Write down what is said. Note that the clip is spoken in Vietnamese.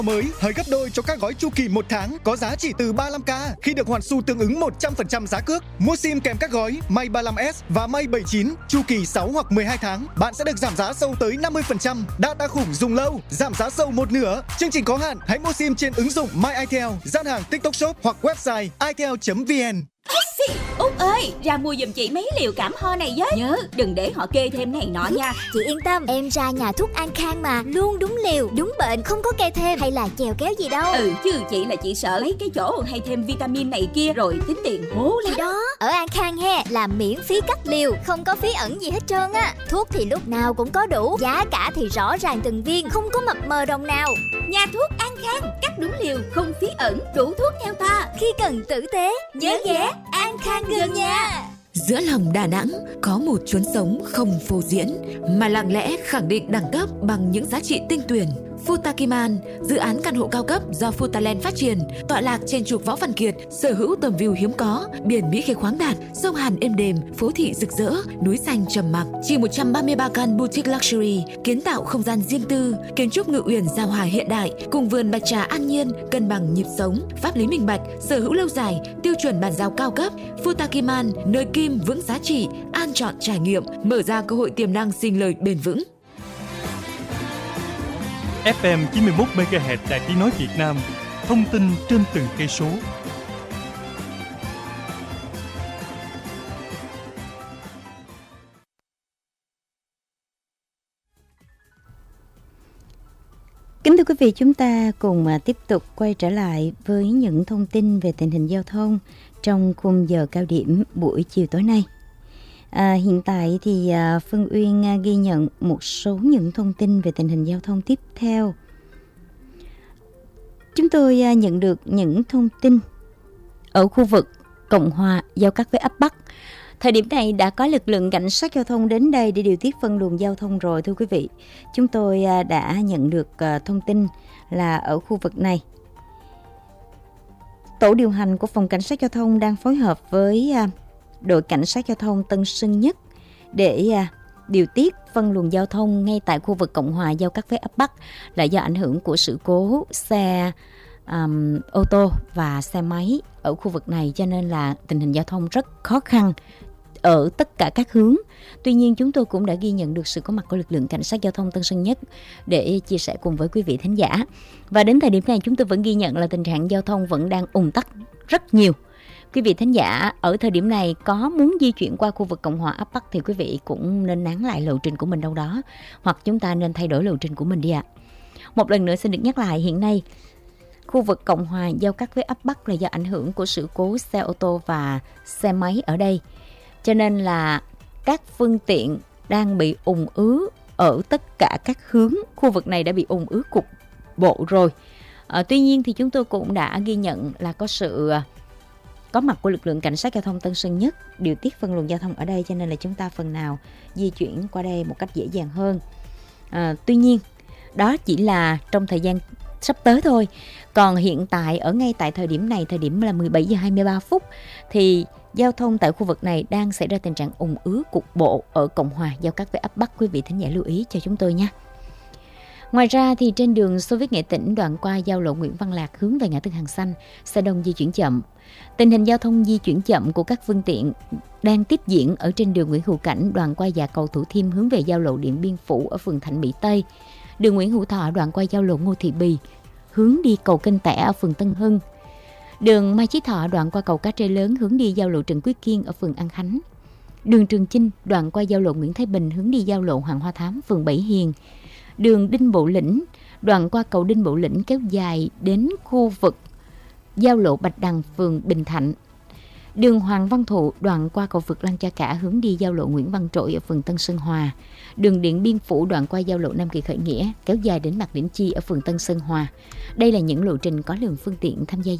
Mới hời gấp đôi cho các gói chu kỳ 1 tháng có giá chỉ từ 35k khi được hoàn xu tương ứng 100% giá cước. Mua sim kèm các gói May 35S và May 79 chu kỳ 6 hoặc 12 tháng, bạn sẽ được giảm giá sâu tới 50%. Data khủng dùng lâu, giảm giá sâu một nửa. Chương trình có hạn, hãy mua sim trên ứng dụng My Itel, gian hàng TikTok Shop hoặc website itel.vn. Út ơi, ra mua giùm chị mấy liều cảm ho này với. Nhớ, đừng để họ kê thêm này nọ nha. Chị yên tâm, em ra nhà thuốc An Khang mà, luôn đúng liều, đúng bệnh, không có kê thêm hay là chèo kéo gì đâu. Chứ chị là chị sợ mấy cái chỗ hay thêm vitamin này kia rồi tính tiền hố lắm. Thì đó, ở An Khang he là miễn phí cắt liều, không có phí ẩn gì hết trơn á. Thuốc thì lúc nào cũng có đủ, giá cả thì rõ ràng từng viên, không có mập mờ đồng nào. Nhà thuốc An Khang, cắt đúng liều, không phí ẩn, đủ thuốc theo ta. Khi cần tử tế, nhớ ghé An Khang gần nhà. Giữa lòng Đà Nẵng có một chốn sống không phô diễn mà lặng lẽ khẳng định đẳng cấp bằng những giá trị tinh tuyển. Futakiman, dự án căn hộ cao cấp do Futaland phát triển, tọa lạc trên trục Võ Văn Kiệt, sở hữu tầm view hiếm có, biển Mỹ Khê khoáng đạt, sông Hàn êm đềm, phố thị rực rỡ, núi xanh trầm mặc. Chỉ 133 căn boutique luxury, kiến tạo không gian riêng tư, kiến trúc ngự uyển giao hòa hiện đại, cùng vườn bạch trà an nhiên, cân bằng nhịp sống, pháp lý minh bạch, sở hữu lâu dài, tiêu chuẩn bàn giao cao cấp. Futakiman, nơi kim vững giá trị, an chọn trải nghiệm, mở ra cơ hội tiềm năng sinh lời bền vững. FM 91 MHz Đài Tiếng nói Việt Nam, thông tin trên từng cây số. Kính thưa quý vị, chúng ta cùng tiếp tục quay trở lại với những thông tin về tình hình giao thông trong khung giờ cao điểm buổi chiều tối nay. Hiện tại thì Phương Uyên ghi nhận một số những thông tin về tình hình giao thông tiếp theo. Chúng tôi nhận được những thông tin ở khu vực Cộng Hòa giao cắt với ấp Bắc. Thời điểm này đã có lực lượng cảnh sát giao thông đến đây để điều tiết phân luồng giao thông rồi thưa quý vị. Chúng tôi đã nhận được thông tin là ở khu vực này, tổ điều hành của phòng cảnh sát giao thông đang phối hợp với đội cảnh sát giao thông Tân Sơn Nhất để điều tiết phân luồng giao thông ngay tại khu vực Cộng Hòa giao cắt với ấp Bắc là do ảnh hưởng của sự cố xe ô tô và xe máy ở khu vực này, cho nên là tình hình giao thông rất khó khăn ở tất cả các hướng. Tuy nhiên chúng tôi cũng đã ghi nhận được sự có mặt của lực lượng cảnh sát giao thông Tân Sơn Nhất để chia sẻ cùng với quý vị thính giả. Và đến thời điểm này chúng tôi vẫn ghi nhận là tình trạng giao thông vẫn đang ùn tắc rất nhiều. Quý vị thính giả ở thời điểm này có muốn di chuyển qua khu vực Cộng Hòa ấp Bắc thì quý vị cũng nên nán lại lộ trình của mình đâu đó, hoặc chúng ta nên thay đổi lộ trình của mình đi ạ. Một lần nữa xin được nhắc lại, hiện nay khu vực Cộng Hòa giao cắt với ấp Bắc là do ảnh hưởng của sự cố xe ô tô và xe máy ở đây, cho nên là các phương tiện đang bị ùn ứ ở tất cả các hướng. Khu vực này đã bị ùn ứ cục bộ rồi. Tuy nhiên thì chúng tôi cũng đã ghi nhận là có sự có mặt của lực lượng cảnh sát giao thông Tân Sơn Nhất điều tiết phân luồng giao thông ở đây, cho nên là chúng ta phần nào di chuyển qua đây một cách dễ dàng hơn. Tuy nhiên đó chỉ là trong thời gian sắp tới thôi. Còn hiện tại ở ngay tại thời điểm này, thời điểm là 17 giờ 23 phút thì giao thông tại khu vực này đang xảy ra tình trạng ùn ứ cục bộ ở Cộng Hòa giao cắt với ấp Bắc. Quý vị thính giả lưu ý cho chúng tôi nha. Ngoài ra thì trên đường Xô Viết Nghệ Tĩnh đoạn qua giao lộ Nguyễn Văn Lạc hướng về ngã tư Hàng Xanh, xe đông di chuyển chậm. Tình hình giao thông di chuyển chậm của các phương tiện đang tiếp diễn ở trên đường Nguyễn Hữu Cảnh đoạn qua dạ cầu Thủ Thiêm hướng về giao lộ Điện Biên Phủ ở phường Thạnh Mỹ Tây, đường Nguyễn Hữu Thọ đoạn qua giao lộ Ngô Thị Bì hướng đi cầu Kênh Tẻ ở phường Tân Hưng, đường Mai Chí Thọ đoạn qua cầu Cá Trê Lớn hướng đi giao lộ Trần Quý Kiên ở phường An Khánh, đường Trường Chinh đoạn qua giao lộ Nguyễn Thái Bình hướng đi giao lộ Hoàng Hoa Thám phường Bảy Hiền, đường Đinh Bộ Lĩnh đoạn qua cầu Đinh Bộ Lĩnh kéo dài đến khu vực giao lộ Bạch Đằng phường Bình Thạnh, đường Hoàng Văn Thụ đoạn qua cầu vượt Lăng Cha Cả hướng đi giao lộ Nguyễn Văn Trỗi ở phường Tân Sơn Hòa, đường Điện Biên Phủ đoạn qua giao lộ Nam Kỳ Khởi Nghĩa kéo dài đến Mạc Đỉnh Chi ở phường Tân Sơn Hòa. Đây là những lộ trình có lượng phương tiện tham gia